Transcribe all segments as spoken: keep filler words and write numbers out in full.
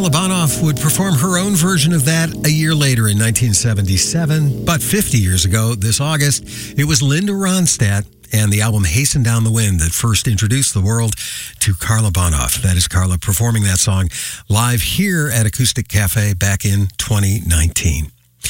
Carla Bonoff would perform her own version of that a year later in nineteen seventy-seven. But fifty years ago, this August, it was Linda Ronstadt and the album Hasten Down the Wind that first introduced the world to Carla Bonoff. That is Carla performing that song live here at Acoustic Cafe back in twenty nineteen.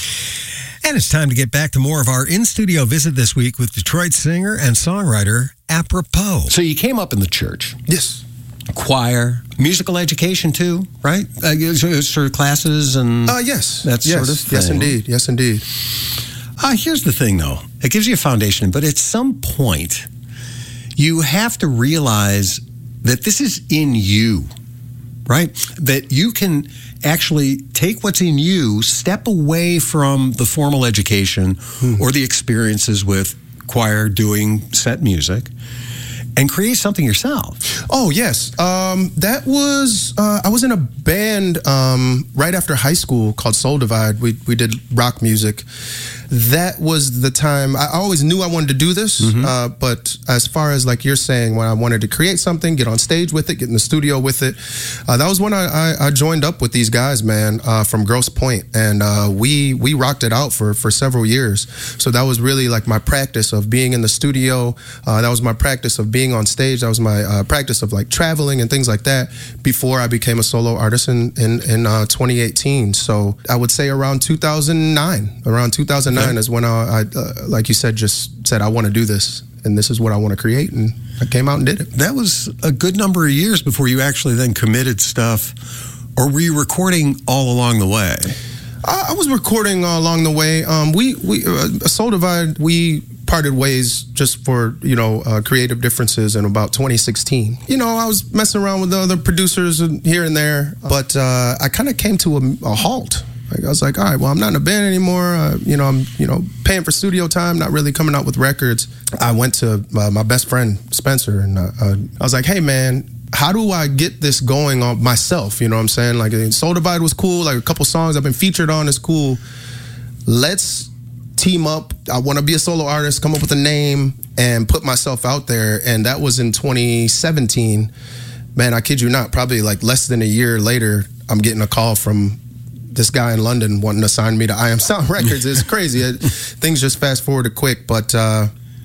And it's time to get back to more of our in-studio visit this week with Detroit singer and songwriter Apropos. So you came up in the church. Yes. Choir, musical education too, right? Uh, sort of classes and uh, yes, that yes, sort of thing. Yes, indeed. Yes, indeed. Uh, here's the thing, though. It gives you a foundation, but at some point, you have to realize that this is in you, right? That you can actually take what's in you, step away from the formal education hmm. or the experiences with choir doing set music, and create something yourself. Oh, yes. Um, that was, uh, I was in a band um, right after high school called Soul Divide. We we did rock music. That was the time, I always knew I wanted to do this, mm-hmm. uh, but as far as like you're saying, when I wanted to create something, get on stage with it, get in the studio with it, uh, that was when I, I, I joined up with these guys, man, uh, from Grosse Pointe, and uh, we we rocked it out for, for several years. So that was really like my practice of being in the studio, uh, that was my practice of being on stage, that was my uh, practice of like traveling and things like that before I became a solo artist in, in, in uh, twenty eighteen. So I would say around two thousand nine, around two thousand nine. Is when I, I uh, like you said, just said I want to do this, and this is what I want to create, and I came out and did it. That was a good number of years before you actually then committed stuff, or were you recording all along the way? I, I was recording uh, along the way. Um, we we uh, Soul Divide, we parted ways just for, you know, uh, creative differences in about twenty sixteen. You know, I was messing around with the other producers here and there, but uh, I kind of came to a, a halt. Like, I was like, all right, well, I'm not in a band anymore. Uh, you know, I'm, you know, paying for studio time, not really coming out with records. I went to uh, my best friend, Spencer, and uh, uh, I was like, hey, man, how do I get this going on myself? You know what I'm saying? Like, Soul Divide was cool. Like, a couple songs I've been featured on is cool. Let's team up. I want to be a solo artist, come up with a name, and put myself out there. And that was in twenty seventeen. Man, I kid you not, probably like less than a year later, I'm getting a call from this guy in London wanting to sign me to I Am Sound Records. It's crazy. It, things just fast forwarded quick. But uh,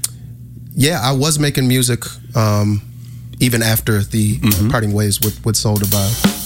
yeah, I was making music um, even after the mm-hmm. uh, parting ways with, with Soul Divide.